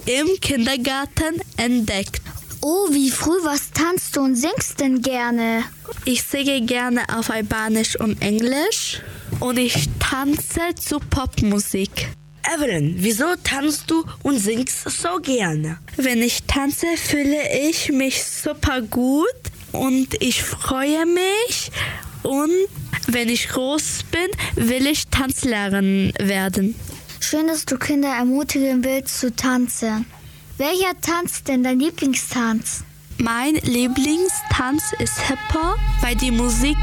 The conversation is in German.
im Kindergarten entdeckt. Oh, wie früh, was tanzt du und singst denn gerne? Ich singe gerne auf Albanisch und Englisch und ich tanze zu Popmusik. Evelyn, wieso tanzt du und singst so gerne? Wenn ich tanze, fühle ich mich super gut und ich freue mich. Und wenn ich groß bin, will ich Tanzlehrerin werden. Schön, dass du Kinder ermutigen willst zu tanzen. Welcher Tanz ist denn dein Lieblingstanz? Mein Lieblingstanz ist Hip-Hop, weil die Musik